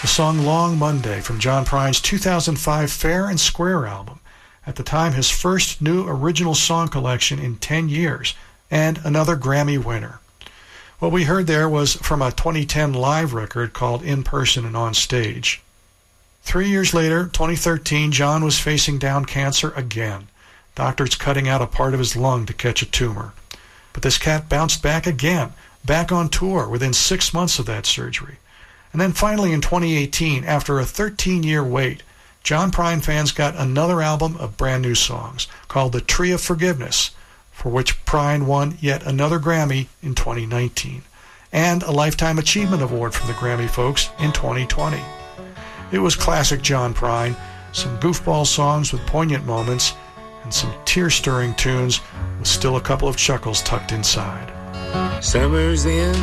The song Long Monday from John Prine's 2005 Fair and Square album, at the time his first new original song collection in 10 years, and another Grammy winner. What we heard there was from a 2010 live record called In Person and On Stage. 3 years later, 2013, John was facing down cancer again. Doctors cutting out a part of his lung to catch a tumor. But this cat bounced back again, back on tour within 6 months of that surgery. And then finally in 2018, after a 13-year wait, John Prine fans got another album of brand new songs called The Tree of Forgiveness, for which Prine won yet another Grammy in 2019, and a Lifetime Achievement Award from the Grammy folks in 2020. It was classic John Prine, some goofball songs with poignant moments, and some tear-stirring tunes with still a couple of chuckles tucked inside. Summer's in